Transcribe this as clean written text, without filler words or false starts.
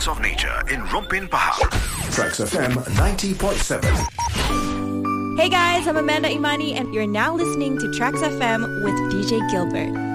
Sounds of Nature in Rumpin Pahang. Tracks FM 90.7. Hey guys, I'm Amanda Imani and you're now listening to Tracks FM with DJ Gilbert.